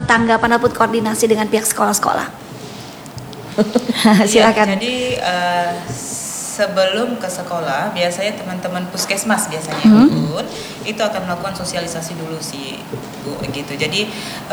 tanggapan ataupun koordinasi dengan pihak sekolah-sekolah? Silakan. Ya, jadi sebelum ke sekolah biasanya teman-teman puskesmas biasanya itu akan melakukan sosialisasi dulu sih Bu, gitu. Jadi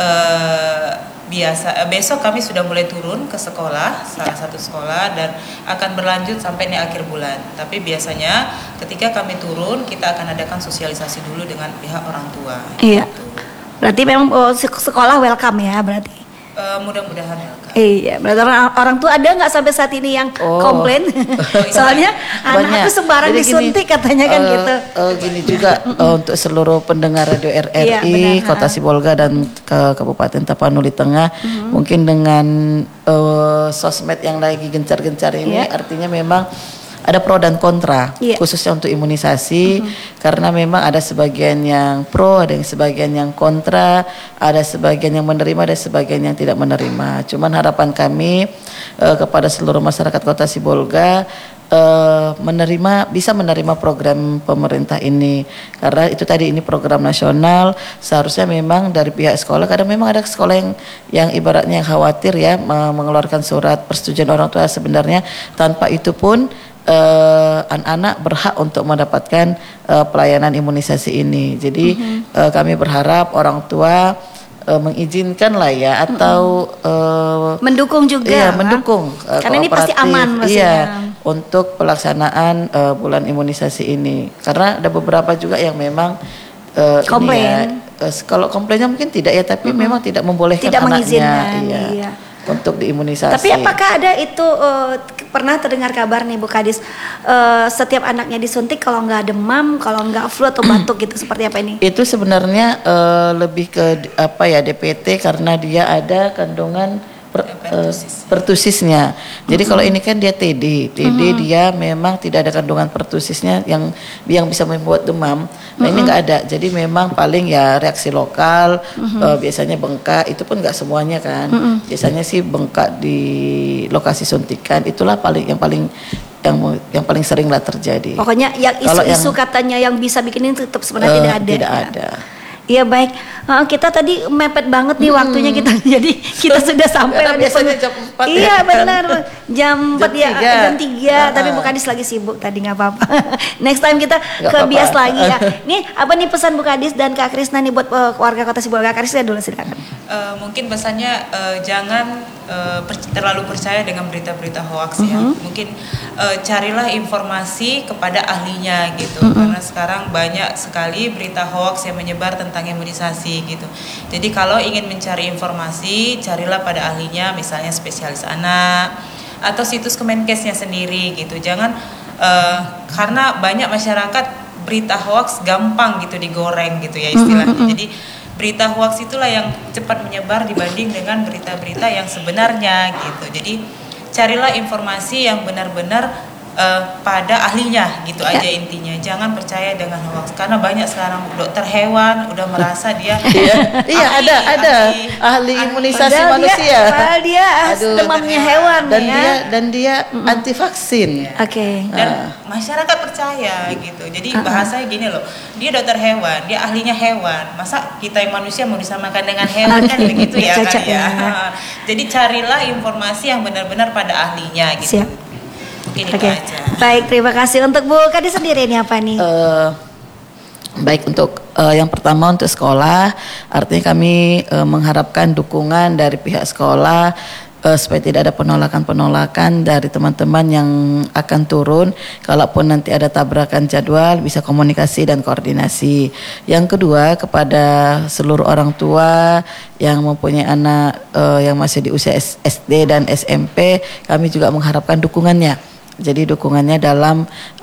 besok kami sudah mulai turun ke sekolah, salah satu sekolah, dan akan berlanjut sampai di akhir bulan. Tapi biasanya ketika kami turun kita akan adakan sosialisasi dulu dengan pihak orang tua. Iya. Gitu. Berarti memang sekolah welcome ya berarti. Mudah-mudahan welcome. Iya, berarti orang tua ada nggak sampai saat ini yang komplain? Soalnya anakku sembarang disuntik katanya kan gitu. Gini juga untuk seluruh pendengar Radio RRI Kota Sibolga dan Kabupaten Tapanuli Tengah, mungkin dengan sosmed yang lagi gencar-gencar ini, artinya memang ada pro dan kontra, khususnya untuk imunisasi, karena memang ada sebagian yang pro, ada yang sebagian yang kontra, ada sebagian yang menerima, ada sebagian yang tidak menerima. Cuman harapan kami kepada seluruh masyarakat Kota Sibolga bisa menerima program pemerintah ini, karena itu tadi ini program nasional. Seharusnya memang dari pihak sekolah, kadang memang ada sekolah yang ibaratnya yang khawatir ya mengeluarkan surat persetujuan orang tua, sebenarnya tanpa itu pun anak-anak berhak untuk mendapatkan pelayanan imunisasi ini. Jadi kami berharap orang tua mengizinkan lah ya, atau mendukung juga. Iya, mendukung karena ini pasti aman maksudnya. Iya, untuk pelaksanaan bulan imunisasi ini. Karena ada beberapa juga yang memang komplain. Kalau komplainnya mungkin tidak ya, tapi memang tidak membolehkan tidak anaknya mengizinkan, untuk diimunisasi. Tapi apakah ada itu pernah terdengar kabar nih Bu Kadis, setiap anaknya disuntik kalau nggak demam, kalau nggak flu atau batuk gitu, seperti apa ini? Itu sebenarnya lebih ke DPT, karena dia ada kandungan pertusisnya. Jadi kalau ini kan dia TD dia memang tidak ada kandungan pertusisnya yang bisa membuat demam. Nah ini nggak ada. Jadi memang paling ya reaksi lokal, biasanya bengkak, itu pun nggak semuanya kan. Biasanya sih bengkak di lokasi suntikan, itulah yang paling sering lah terjadi. Pokoknya yang isu-isu katanya yang bisa bikin ini tetap sebenarnya tidak ada. Tidak ada. Iya baik, kita tadi mepet banget nih waktunya kita, jadi kita sudah sampai. Biasanya jam 4 iya benar, jam 4 ya, jam 3, tapi Bu Kadis lagi sibuk tadi, nggak apa-apa. Next time kita ke bias lagi ya. Nih apa nih pesan Bu Kadis dan Kak Krisna nih buat warga Kota Sibolga? Kak Krisna dulu silakan. Mungkin pesannya jangan terlalu percaya dengan berita-berita hoax ya. Mungkin carilah informasi kepada ahlinya gitu, karena sekarang banyak sekali berita hoax yang menyebar tentang imunisasi gitu. Jadi kalau ingin mencari informasi, carilah pada ahlinya, misalnya spesialis anak atau situs Kemenkesnya sendiri gitu. Jangan karena banyak masyarakat berita hoax gampang gitu digoreng gitu ya istilahnya. Jadi berita hoax itulah yang cepat menyebar dibanding dengan berita-berita yang sebenarnya gitu. Jadi carilah informasi yang benar-benar pada ahlinya gitu aja intinya. Jangan percaya dengan hoax, karena banyak sekarang dokter hewan udah merasa dia ahli imunisasi manusia. Padahal dia demamnya hewan dan dia anti vaksin. Dan masyarakat percaya gitu. Jadi bahasanya gini loh, dia dokter hewan, dia ahlinya hewan. Masa kita yang manusia mau disamakan dengan hewan kan begitu ya kan ya. Jadi carilah informasi yang benar-benar pada ahlinya gitu. Siap. Baik, terima kasih. Untuk Bu Kadis sendiri ini apa nih? Baik, untuk yang pertama untuk sekolah, artinya kami mengharapkan dukungan dari pihak sekolah supaya tidak ada penolakan-penolakan dari teman-teman yang akan turun. Kalaupun nanti ada tabrakan jadwal, bisa komunikasi dan koordinasi. Yang kedua, kepada seluruh orang tua yang mempunyai anak yang masih di usia SD dan SMP, kami juga mengharapkan dukungannya. Jadi dukungannya dalam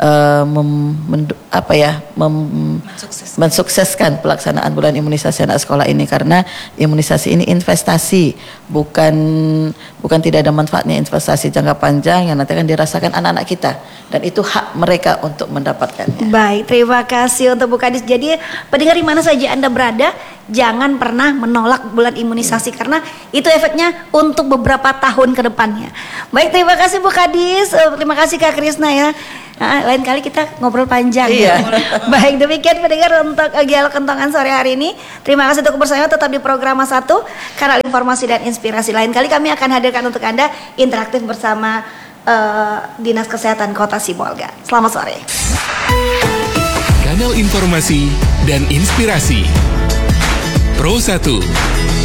mensukseskan pelaksanaan bulan imunisasi anak sekolah ini, karena imunisasi ini investasi, bukan tidak ada manfaatnya, investasi jangka panjang yang nanti akan dirasakan anak-anak kita, dan itu hak mereka untuk mendapatkannya. Baik, terima kasih untuk Bu Kadis. Jadi pendengar di mana saja Anda berada, jangan pernah menolak bulan imunisasi karena itu efeknya untuk beberapa tahun ke depannya. Baik, terima kasih Bu Kadis, terima kasih Kak Krisna ya. Nah, lain kali kita ngobrol panjang. Iya. Baik, demikian pendengar untuk Dialog Kentongan sore hari ini. Terima kasih untuk kebersamaannya, tetap di program 1 Kanal Informasi dan Inspirasi. Lain kali kami akan hadirkan untuk Anda interaktif bersama Dinas Kesehatan Kota Sibolga. Selamat sore. Kanal Informasi dan Inspirasi Pro 1